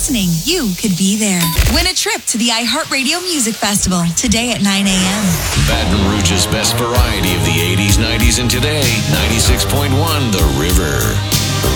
listening, you could be there. Win a trip to the iHeartRadio Music Festival today at 9 a.m. Baton Rouge's best variety of the 80s, 90s, and today. 96.1 The River.